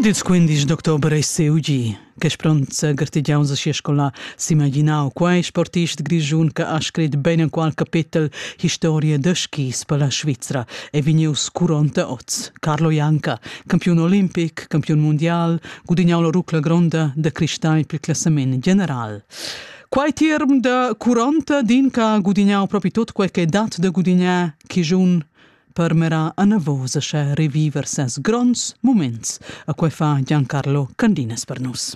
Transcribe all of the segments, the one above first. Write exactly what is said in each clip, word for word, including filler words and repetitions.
Il quindici d'ottobre è Seugi, che spronza gartigiausa si scola si immaginau quai sportist grigiun che ha scritto bene in qual capitolo storia de skis per la Svizzera e vigneus quaranta oz. Carlo Janka, campione olimpic, campione mondial, gudignau la rucla gronda de cristai per classament general. Quai term de quaranta din ca gudignau proprio tot quel che dat de gudigna chi giun permera a navosa sche reviver ses grons moments a quai fa Giancarlo Candines per nus.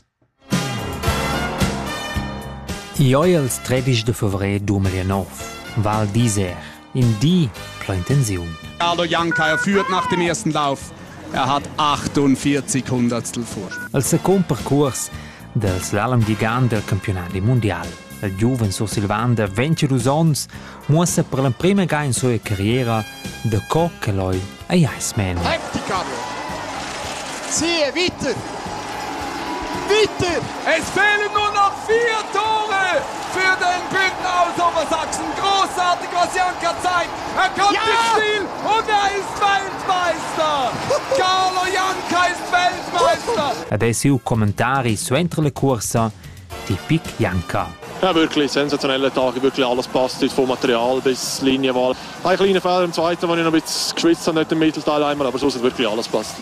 Ioi il tredici de febrer duemilanove, Val d'Isère, in die Plentension. Carlo Janka, er führt nach dem ersten Lauf. Er hat achtundvierzig Hundertstel Vorsprung. Il second percurs del slalom gigant del campionato mondial. Il giuven Sur Silvan de ventidue ans muossa per la prima ga in sua carriera de Coqueloi a Iceman. Heftig, Carlo! Ziehe, weiter! Weiter! Es fehlen nur noch vier Tore für den Bündner aus Obersachsen. Großartig, was Janka zeigt. Er kommt Ja! ins Ziel und er ist Weltmeister. Carlo Janka ist Weltmeister. Adesso commentari su entro la corsa di Pic Janka. Ja, wirklich sensationelle Tage, wirklich alles passt, vom Material bis Linienwahl. Ein kleiner Fehler im zweiten, wo ich noch ein bisschen geschwitzt habe, nicht im Mittelteil einmal, aber sonst hat wirklich alles passt.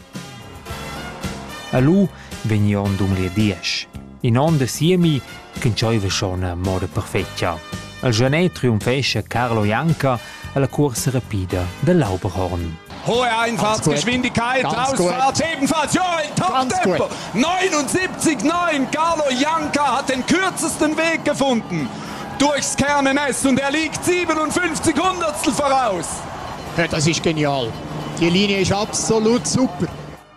A lui venion duemiladodici. In on de siemi conciava schon a moda perfetta. Al Genet triumfesce Carlo Janka alla corsa rapida dell'Auberhorn. Hohe Einfahrtsgeschwindigkeit, Ausfahrt ebenfalls, ja, ein Top-Tempo. neunundsiebzig Komma neun, Carlo Janka hat den kürzesten Weg gefunden durchs Kernenest und er liegt siebenundfünfzig Hundertstel voraus. Ja, das ist genial. Die Linie ist absolut super.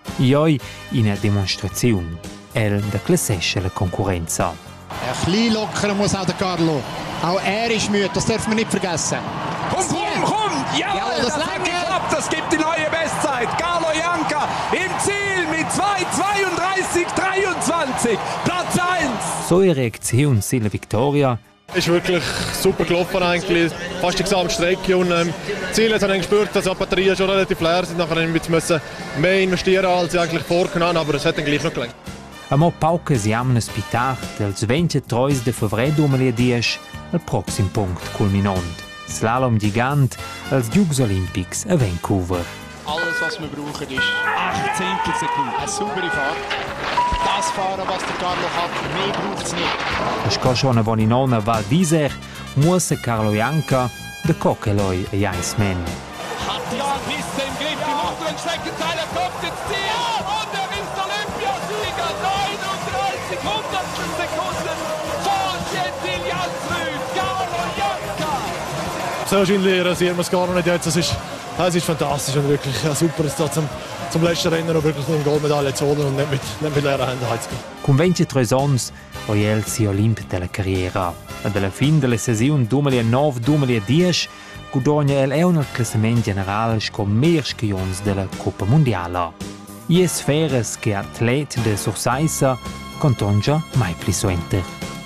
Ioi in a demonstrazione, el da classesce la concorrenza. Ein bisschen lockerer muss auch der Carlo. Auch er ist müde, das dürfen wir nicht vergessen. Komm, komm, komm! Ja, Jawohl, das, das hat langt. geklappt, das gibt die neue Bestzeit. Carlo Janka im Ziel mit zwei zweiunddreißig dreiundzwanzig, Platz eins. So eine Reaktion silla Victoria. Es ist wirklich super gelaufen eigentlich, fast die gesamte Strecke und ähm, Ziel hat ich gespürt, dass die Batterien schon relativ leer sind, nachher müssen mehr investieren als ich eigentlich vorgenommen, aber es hat dann gleich noch gelangt. Amo paucas jamnas pitar dels ventitrés de febrer duemiladodici al proxim punct culminant. Slalom gigant als Jocs Olympics a Vancouver. Alles, was wir brauchen, ist achtzehn Sekunden. Eine saubere Fahrt. Das Fahren, was der Carlo hat, mehr braucht es nicht. A scosciona voninona Val d'Isère muossa Carlo Janka de Coqueloi a Iceman. Hat ja bis im Griff im unteren Streckenteil, er kommt ins Ziel und er ist Olympiasieger. neununddreißig Hundertstel Sekunden vor Gentilian Früh, Carlo Janka. So wahrscheinlich rasieren wir es gar nicht jetzt, das ist, das ist fantastisch und wirklich ja, super, es da zum, zum letzten Rennen noch wirklich eine Goldmedaille zu holen und nicht mit, nicht mit leeren Händen heimzugehen. Con ventitrés ans poi el si Olymp della carriera. Ad alla fin della sesiun duemilanove duemiladieci guadagna el è un classament general con mehr schions della Coppa Mondiala. Ies feres che atlet de Sursaissa contongia mai pli suenter.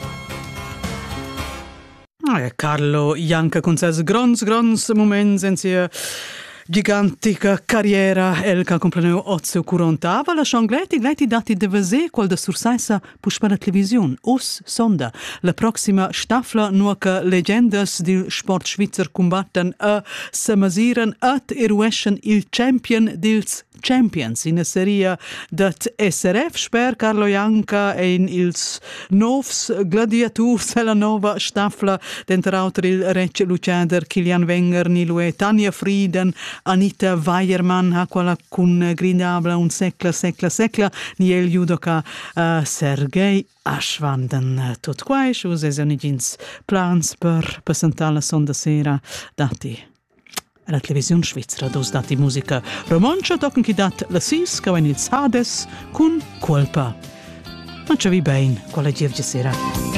Ah, Carlo Janka con ses grons, grons moments in sia gigantica carriera el ca compleneu ozio quaranta la changleti gleti dati de vese qual de Sursaissa push per la television us sonda la proxima stafla nuoca legendas del sport svizzer combatten a samasiren at erueschen il champion dels Champions in a seria dat S R F sper Carlo Janka in ils novs gladiaturs la nova stafla d'entre auter il Recce Luciader Kilian Wenger Nilue Tanja Frieden Anita Weiermann ha quella con grindabla un secla secla secla ni el judoka uh, Sergei Ashvanden tot quai us es onigins plans per presentare la sonda sera dati la televisione svizzera dos dati musica romancia tocken chi dat la sis ca in il Hades con colpa. Non ci vi ben quella girge sera.